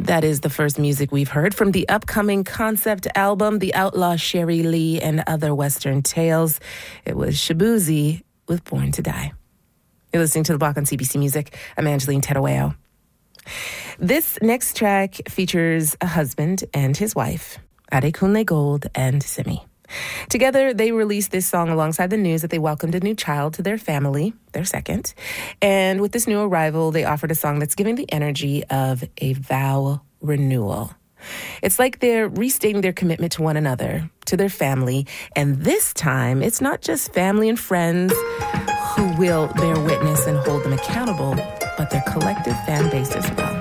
That is the first music we've heard from the upcoming concept album, The Outlaw Sherry Lee and Other Western Tales. It was Shaboozey with Born to Die. You're listening to The Block on CBC Music. I'm Angeline Terueo. This next track features a husband and his wife, Adekunle Gold and Simi. Together, they released this song alongside the news that they welcomed a new child to their family, their second. And with this new arrival, they offered a song that's giving the energy of a vow renewal. It's like they're restating their commitment to one another, to their family. And this time, it's not just family and friends who will bear witness and hold them accountable, but their collective fan base as well.